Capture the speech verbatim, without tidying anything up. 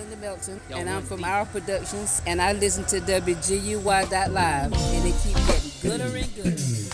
Linda Melton, Y'all and I'm want from deep. Our Productions, and I listen to W G U Y dot live, and it keep getting gooder and gooder.